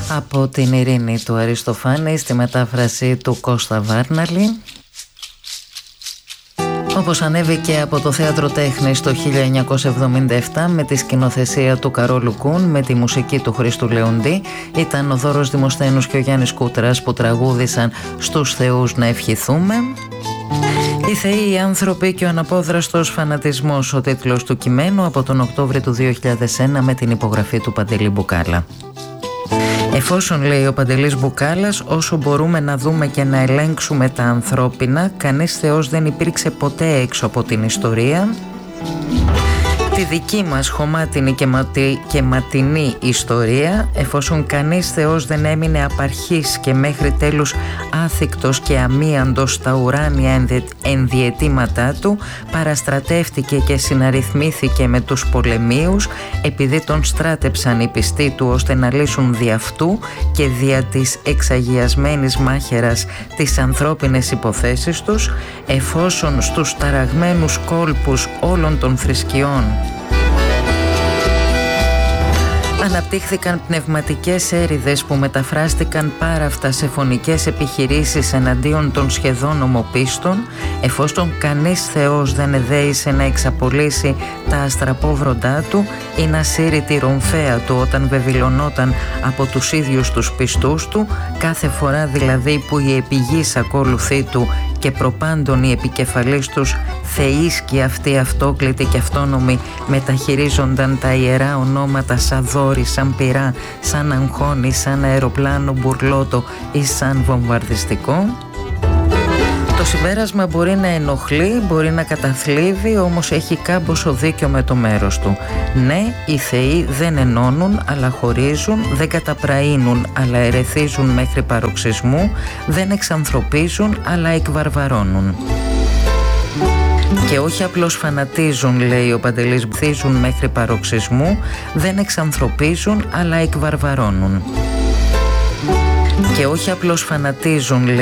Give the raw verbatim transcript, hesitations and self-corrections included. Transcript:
από την Ειρήνη του Αριστοφάνη στη μετάφραση του Κώστα Βάρναλη, όπως ανέβηκε από το Θέατρο Τέχνης το χίλια εννιακόσια εβδομήντα επτά με τη σκηνοθεσία του Καρόλου Κούν, με τη μουσική του Χρήστου Λεοντή. Ήταν ο Δώρος Δημοσθένους και ο Γιάννης Κούτρας που τραγούδησαν «Στους θεούς να ευχηθούμε». «Οι θεοί, οι άνθρωποι και ο αναπόδραστος φανατισμός», ο τίτλος του κειμένου, από τον Οκτώβρη του δύο χιλιάδες ένα, με την υπογραφή του Παντελή Μπουκάλα. Εφόσον, λέει ο Παντελής Μπουκάλας, όσο μπορούμε να δούμε και να ελέγξουμε τα ανθρώπινα, κανείς θεός δεν υπήρξε ποτέ έξω από την ιστορία. Τη δική μας χωμάτινη και, ματι... και ματινή ιστορία, εφόσον κανείς θεός δεν έμεινε απαρχής και μέχρι τέλους άθικτος και αμίαντος στα ουράνια ενδε... ενδιαιτήματά του, παραστρατεύτηκε και συναριθμήθηκε με τους πολεμίους, επειδή τον στράτεψαν οι πιστοί του ώστε να λύσουν δι' αυτού και δια της εξαγιασμένης μάχαιρας τις ανθρώπινες υποθέσεις τους, εφόσον στους ταραγμένους κόλπους όλων των θρησκειών αναπτύχθηκαν πνευματικές έρηδες που μεταφράστηκαν πάραφτα σε φωνικές επιχειρήσεις εναντίον των σχεδόν ομοπίστων, εφόσον κανείς θεός δεν εδέησε να εξαπολύσει τα αστραπόβροντά του ή να σύρει τη ρομφαία του όταν βεβηλωνόταν από τους ίδιους τους πιστούς του, κάθε φορά δηλαδή που η επιγής ακόλουθή του και προπάντων οι επικεφαλής τους θείσκοι αυτοί αυτόκλητοι και αυτόνομοι μεταχειρίζονταν τα ιερά ονόματα σαν δόρυ, σαν πυρά, σαν αγχώνη, σαν αεροπλάνο μπουρλότο ή σαν βομβαρδιστικό. Το συμπέρασμα μπορεί να ενοχλεί, μπορεί να καταθλίβει, όμως έχει κάμποσο δίκιο με το μέρος του. Ναι, οι θεοί δεν ενώνουν αλλά χωρίζουν, δεν καταπραίνουν αλλά ερεθίζουν μέχρι παροξισμού, δεν εξανθρωπίζουν αλλά εκβαρβαρώνουν. Και όχι απλώς φανατίζουν, λέει ο Παντελής, μπθίζουν μέχρι παροξισμού, δεν εξανθρωπίζουν αλλά εκβαρβαρώνουν. Και όχι απλώς φανατίζουν, λέει